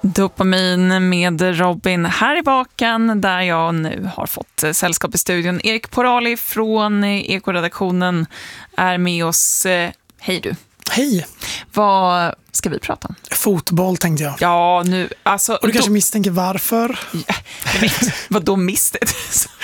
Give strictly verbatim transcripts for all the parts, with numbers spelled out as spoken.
Dopamin med Robin här i baken, där jag nu har fått sällskap i studion. Erik Porali från Ekoredaktionen är med oss. Hej du. Hej. Vad ska vi prata om? Fotboll tänkte jag. Ja, nu alltså. Och du då, kanske misstänker varför? Ja, vad då mistet?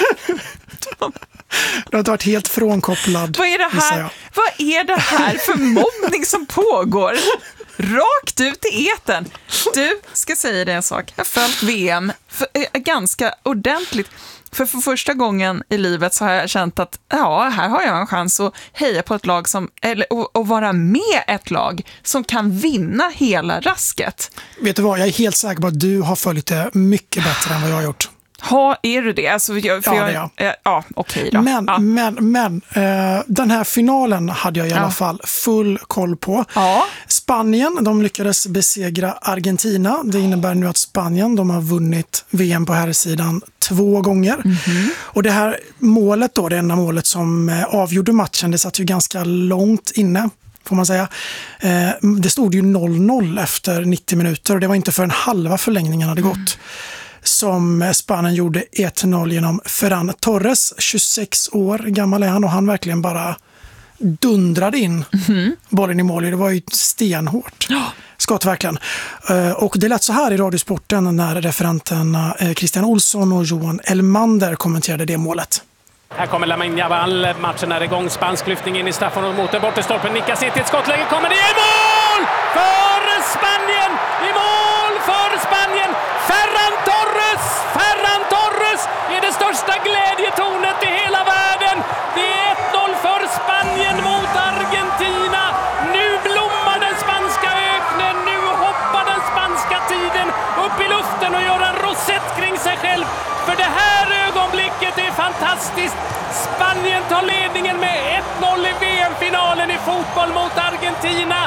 Du har inte varit helt frånkopplad. Vad är det här? Vad är det här för mobbning som pågår? Rakt ut i eten. Du, ska säga dig en sak. Jag har följt V M för, äh, ganska ordentligt. För för första gången i livet så har jag känt att ja, här har jag en chans att heja på ett lag som, eller och, och vara med ett lag som kan vinna hela rasket. Vet du vad, jag är helt säker på att du har följt det mycket bättre än vad jag har gjort. Ha, är du det? Alltså, jag, för ja, jag, det är jag. Ja, okej då. Men, ja. men, men eh, den här finalen hade jag i alla ja. fall full koll på. Ja. Spanien, de lyckades besegra Argentina. Det innebär nu att Spanien, de har vunnit V M på här sidan två gånger. Mm-hmm. Och det här målet då, det enda målet som eh, avgjorde matchen, det satt ju ganska långt inne, får man säga. Eh, det stod ju noll noll efter nittio minuter och det var inte för en halva förlängningen hade gått. Mm. Som Spanien gjorde ett noll genom Ferran Torres, tjugosex år gammal är han, och han verkligen bara dundrade in mm-hmm. bollen i mål. Det var ju stenhårt. Oh. Skott verkligen. Och det lät så här i Radiosporten när referenterna Christian Olsson och Johan Elmander kommenterade det målet. Här kommer Lamine Yamal, matchen är igång, spansk lyftning in i straffen mot den bortre stolpen, nickas in till ett skottläge, kommer det i mål för Spanien, i mål för Spanien, Ferran Torres, Ferran Torres är det största glädjetornet i hela världen, det är ett noll för Spanien mot Argentina, nu blommar den spanska öknen, nu hoppar den spanska tiden upp i luften och gör en rosett kring sig själv. För det här ögonblicket är fantastiskt. Spanien tar ledningen med ett noll i V M-finalen i fotboll mot Argentina.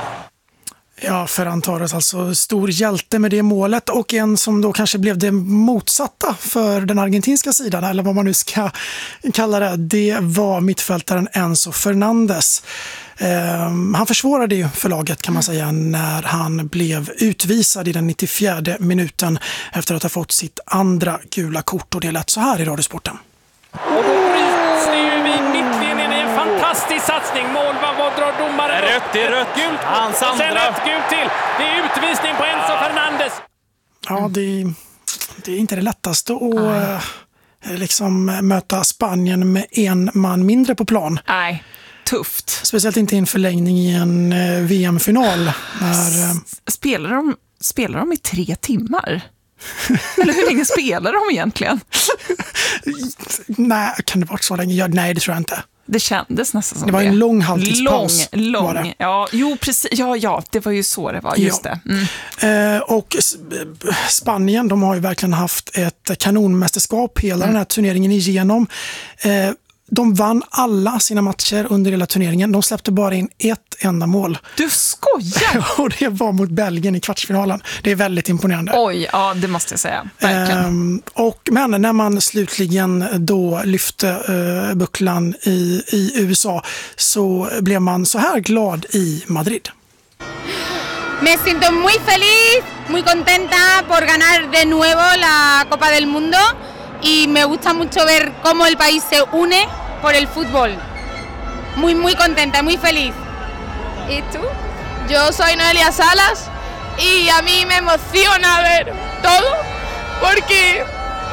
Ja, Ferran Torres, alltså stor hjälte med det målet, och en som då kanske blev det motsatta för den argentinska sidan, eller vad man nu ska kalla det, det var mittfältaren Enzo Fernandes. Um, han försvårade ju för laget, kan man säga, när han blev utvisad i den nittiofjärde minuten efter att ha fått sitt andra gula kort, och det lät så här i Radiosporten. Och då bryts det ju vid mittlinjen i en fantastisk satsning. Mål, vad, vad drar domaren? Rött, det är rött. Gult, Hans och sen andra. ett gult till. Det är utvisning på Enzo Fernandes. Ja, det, det är inte det lättaste att äh, liksom möta Spanien med en man mindre på plan. Nej. Tufft. Speciellt inte i en förlängning i en eh, V M-final. När, eh... spelar, de, spelar de i tre timmar? Eller hur länge spelar de egentligen? Nej, kan det vara så länge? Ja, nej, det tror jag inte. Det kändes nästan som det. var det. en lång halvtidspaus. Lång, lång. Ja, jo, precis. Ja, ja, det var ju så det var. Just ja. det. Mm. Eh, och Spanien, de har ju verkligen haft ett kanonmästerskap hela mm. den här turneringen igenom. Eh, De vann alla sina matcher under hela turneringen. De släppte bara in ett enda mål. Du skojar! Och det var mot Belgien i kvartsfinalen. Det är väldigt imponerande. Oj, ja, det måste jag säga. Verkligen. Ehm, och, men när man slutligen då lyfte uh, bucklan i, i U S A så blev man så här glad i Madrid. Me siento muy feliz, muy contenta por ganar de nuevo la Copa del Mundo. Y me gusta mucho ver cómo el país se une por el fútbol. Muy, muy contenta, muy feliz. ¿Y tú? Yo soy Noelia Salas y a mí me emociona ver todo porque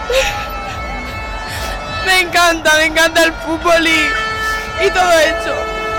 me encanta, me encanta el fútbol y, y todo eso.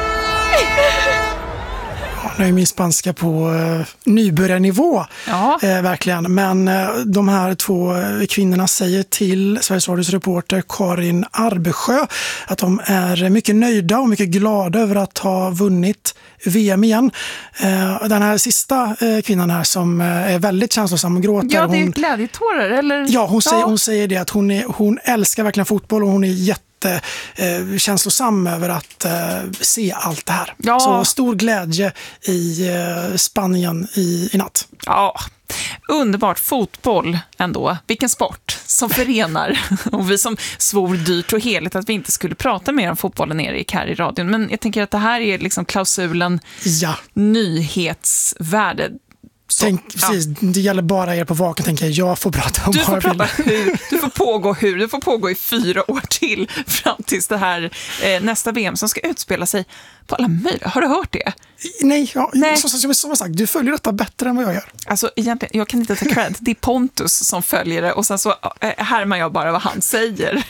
Nu är min spanska på eh, nybörjarnivå, ja. eh, verkligen. Men eh, de här två kvinnorna säger till Sveriges Radios reporter Karin Arbesjö att de är mycket nöjda och mycket glada över att ha vunnit V M igen. Eh, den här sista eh, kvinnan här som eh, är väldigt känslosam och gråter. Ja, det är ju hon, glädjetårar, eller? Ja, hon, ja. Säger, hon säger det att hon, är, hon älskar verkligen fotboll och hon är jätte Eh, känslosam över att eh, se allt det här. Ja. Så stor glädje i eh, Spanien i, i natt. Ja, underbart. Fotboll ändå. Vilken sport som förenar. Och vi som svor dyrt och heligt att vi inte skulle prata mer om fotbollen, Erik, här i radion. Men jag tänker att det här är liksom klausulen ja. nyhetsvärde. Tänk, precis, ja. Det gäller bara er på Vaken, tänker jag. Jag får prata om du får bara prata hur, du får pågå hur, du får pågå i fyra år till fram tills det här eh, nästa V M som ska utspela sig på alla möjliga. Har du hört det? Nej, ja, Nej. Som, som, som sagt, du följer detta bättre än vad jag gör. Alltså egentligen, jag kan inte ta cred. Det är Pontus som följer det och sen så eh, härmar jag bara vad han säger.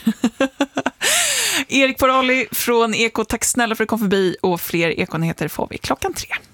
Erik Porolli från Eko, tack snälla för att du kom förbi och fler Ekonyheter får vi klockan tre.